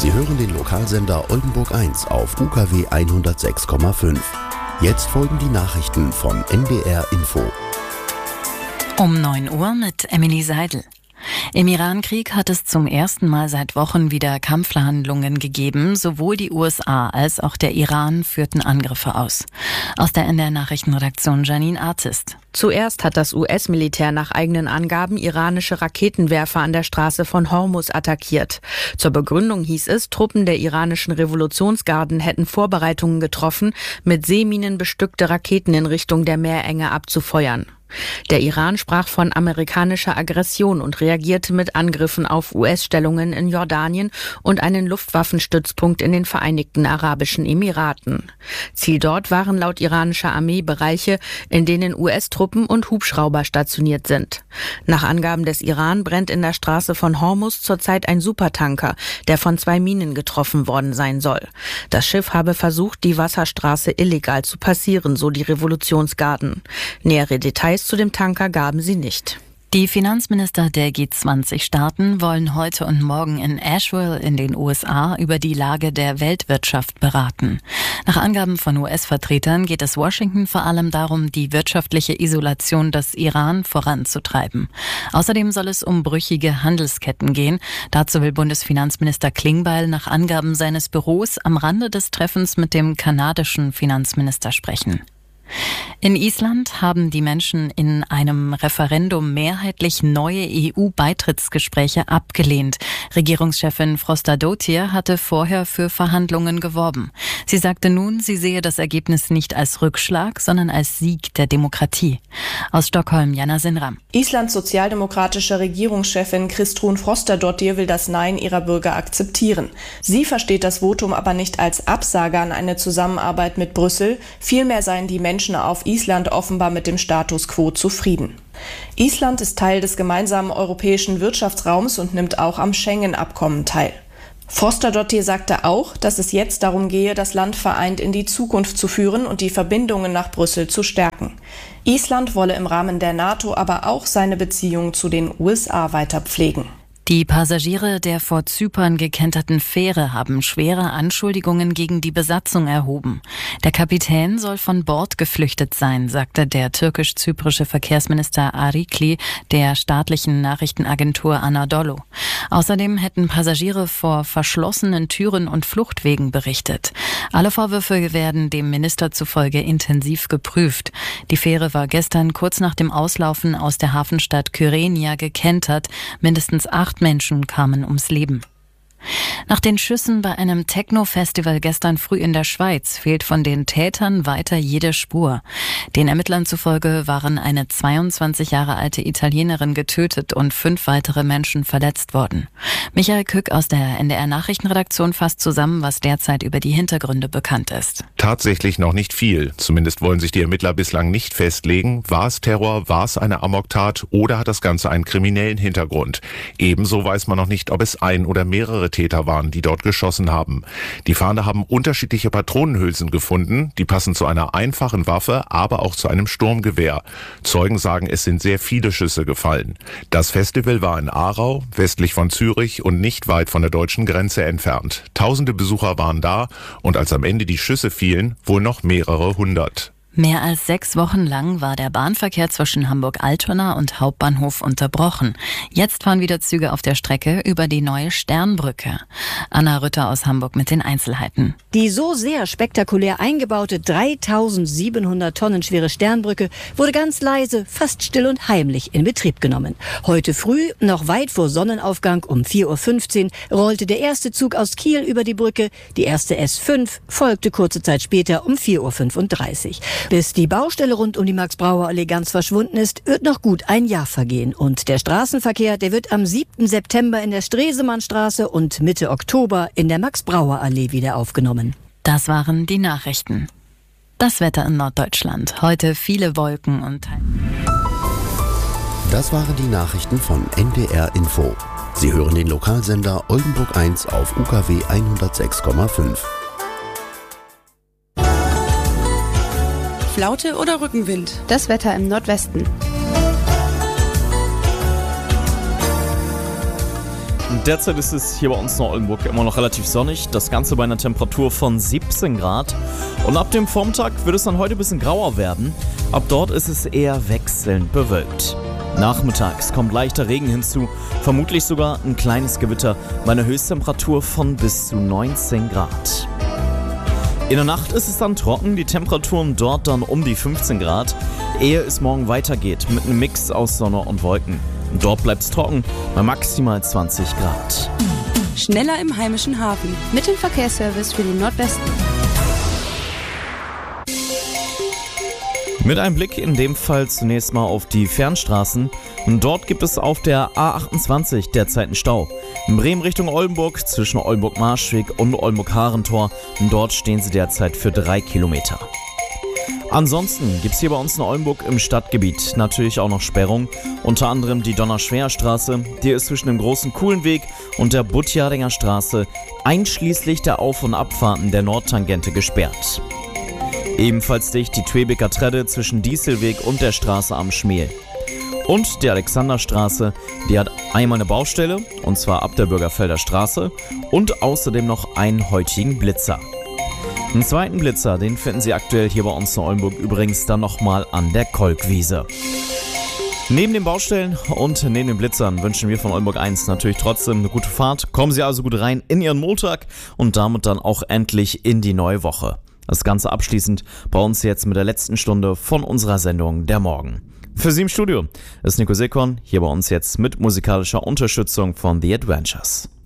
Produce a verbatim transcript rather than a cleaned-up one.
Sie hören den Lokalsender Oldenburg eins auf U K W hundertsechs Komma fünf. Jetzt folgen die Nachrichten von N D R Info. Um neun Uhr mit Emily Seidel. Im Iran-Krieg hat es zum ersten Mal seit Wochen wieder Kampfhandlungen gegeben. Sowohl die U S A als auch der Iran führten Angriffe aus. Aus der N D R-Nachrichtenredaktion Janine Artist. Zuerst hat das U S-Militär nach eigenen Angaben iranische Raketenwerfer an der Straße von Hormuz attackiert. Zur Begründung hieß es, Truppen der iranischen Revolutionsgarden hätten Vorbereitungen getroffen, mit Seeminen bestückte Raketen in Richtung der Meerenge abzufeuern. Der Iran sprach von amerikanischer Aggression und reagierte mit Angriffen auf U S-Stellungen in Jordanien und einen Luftwaffenstützpunkt in den Vereinigten Arabischen Emiraten. Ziel dort waren laut iranischer Armee Bereiche, in denen U S-Truppen und Hubschrauber stationiert sind. Nach Angaben des Iran brennt in der Straße von Hormuz zurzeit ein Supertanker, der von zwei Minen getroffen worden sein soll. Das Schiff habe versucht, die Wasserstraße illegal zu passieren, so die Revolutionsgarden. Nähere Details zu dem Tanker gaben sie nicht. Die Finanzminister der G zwanzig Staaten wollen heute und morgen in Asheville in den U S A über die Lage der Weltwirtschaft beraten. Nach Angaben von U S-Vertretern geht es Washington vor allem darum, die wirtschaftliche Isolation des Iran voranzutreiben. Außerdem soll es um brüchige Handelsketten gehen. Dazu will Bundesfinanzminister Klingbeil nach Angaben seines Büros am Rande des Treffens mit dem kanadischen Finanzminister sprechen. In Island haben die Menschen in einem Referendum mehrheitlich neue E U-Beitrittsgespräche abgelehnt. Regierungschefin Frostadóttir hatte vorher für Verhandlungen geworben. Sie sagte nun, sie sehe das Ergebnis nicht als Rückschlag, sondern als Sieg der Demokratie. Aus Stockholm, Jana Sinram. Islands sozialdemokratische Regierungschefin Kristrún Frostadóttir will das Nein ihrer Bürger akzeptieren. Sie versteht das Votum aber nicht als Absage an eine Zusammenarbeit mit Brüssel. Vielmehr seien die Menschen auf Island offenbar mit dem Status quo zufrieden. Island ist Teil des gemeinsamen europäischen Wirtschaftsraums und nimmt auch am Schengen-Abkommen teil. Frostadóttir sagte auch, dass es jetzt darum gehe, das Land vereint in die Zukunft zu führen und die Verbindungen nach Brüssel zu stärken. Island wolle im Rahmen der NATO aber auch seine Beziehungen zu den U S A weiter pflegen. Die Passagiere der vor Zypern gekenterten Fähre haben schwere Anschuldigungen gegen die Besatzung erhoben. Der Kapitän soll von Bord geflüchtet sein, sagte der türkisch-zyprische Verkehrsminister Arikli der staatlichen Nachrichtenagentur Anadolu. Außerdem hätten Passagiere vor verschlossenen Türen und Fluchtwegen berichtet. Alle Vorwürfe werden dem Minister zufolge intensiv geprüft. Die Fähre war gestern kurz nach dem Auslaufen aus der Hafenstadt Kyrenia gekentert. Mindestens acht Menschen kamen ums Leben. Nach den Schüssen bei einem Techno-Festival gestern früh in der Schweiz fehlt von den Tätern weiter jede Spur. Den Ermittlern zufolge waren eine zweiundzwanzig Jahre alte Italienerin getötet und fünf weitere Menschen verletzt worden. Michael Kück aus der N D R-Nachrichtenredaktion fasst zusammen, was derzeit über die Hintergründe bekannt ist. Tatsächlich noch nicht viel. Zumindest wollen sich die Ermittler bislang nicht festlegen. War es Terror, war es eine Amoktat oder hat das Ganze einen kriminellen Hintergrund? Ebenso weiß man noch nicht, ob es ein oder mehrere Täter waren, die dort geschossen haben. Die Fahnder haben unterschiedliche Patronenhülsen gefunden, die passen zu einer einfachen Waffe, aber auch zu einem Sturmgewehr. Zeugen sagen, es sind sehr viele Schüsse gefallen. Das Festival war in Aarau, westlich von Zürich und nicht weit von der deutschen Grenze entfernt. Tausende Besucher waren da und als am Ende die Schüsse fielen, wohl noch mehrere hundert. Mehr als sechs Wochen lang war der Bahnverkehr zwischen Hamburg-Altona und Hauptbahnhof unterbrochen. Jetzt fahren wieder Züge auf der Strecke über die neue Sternbrücke. Anna Rütter aus Hamburg mit den Einzelheiten. Die so sehr spektakulär eingebaute dreitausendsiebenhundert Tonnen schwere Sternbrücke wurde ganz leise, fast still und heimlich in Betrieb genommen. Heute früh, noch weit vor Sonnenaufgang um vier Uhr fünfzehn, rollte der erste Zug aus Kiel über die Brücke. Die erste S fünf folgte kurze Zeit später um vier Uhr fünfunddreißig. Bis die Baustelle rund um die Max-Brauer-Allee ganz verschwunden ist, wird noch gut ein Jahr vergehen. Und der Straßenverkehr, der wird am siebten September in der Stresemannstraße und Mitte Oktober in der Max-Brauer-Allee wieder aufgenommen. Das waren die Nachrichten. Das Wetter in Norddeutschland. Heute viele Wolken und... Das waren die Nachrichten von N D R Info. Sie hören den Lokalsender Oldenburg eins auf U K W hundertsechs Komma fünf. Flaute oder Rückenwind? Das Wetter im Nordwesten. Derzeit ist es hier bei uns in Oldenburg immer noch relativ sonnig, das Ganze bei einer Temperatur von siebzehn Grad. Und ab dem Vormittag wird es dann heute ein bisschen grauer werden. Ab dort ist es eher wechselnd bewölkt. Nachmittags kommt leichter Regen hinzu, vermutlich sogar ein kleines Gewitter bei einer Höchsttemperatur von bis zu neunzehn Grad. In der Nacht ist es dann trocken, die Temperaturen dort dann um die fünfzehn Grad, ehe es morgen weitergeht mit einem Mix aus Sonne und Wolken. Dort bleibt es trocken bei maximal zwanzig Grad. Schneller im heimischen Hafen mit dem Verkehrsservice für den Nordwesten. Mit einem Blick in dem Fall zunächst mal auf die Fernstraßen. Und dort gibt es auf der A achtundzwanzig derzeit einen Stau. In Bremen Richtung Oldenburg zwischen Oldenburg-Marschweg und Oldenburg-Harentor. Und dort stehen sie derzeit für drei Kilometer. Ansonsten gibt es hier bei uns in Oldenburg im Stadtgebiet natürlich auch noch Sperrungen. Unter anderem die Donnerschwer-Straße, die ist zwischen dem großen Kuhlenweg und der Buttjardinger Straße einschließlich der Auf- und Abfahrten der Nordtangente gesperrt. Ebenfalls dicht die Twebeker Tredde zwischen Dieselweg und der Straße am Schmiel. Und die Alexanderstraße, die hat einmal eine Baustelle, und zwar ab der Bürgerfelder Straße, und außerdem noch einen heutigen Blitzer. Einen zweiten Blitzer, den finden Sie aktuell hier bei uns in Oldenburg übrigens dann nochmal an der Kolkwiese. Neben den Baustellen und neben den Blitzern wünschen wir von Oldenburg eins natürlich trotzdem eine gute Fahrt. Kommen Sie also gut rein in Ihren Montag und damit dann auch endlich in die neue Woche. Das Ganze abschließend bei uns jetzt mit der letzten Stunde von unserer Sendung Der Morgen. Für Sie im Studio ist Nico Sekon, hier bei uns jetzt mit musikalischer Unterstützung von The Adventures.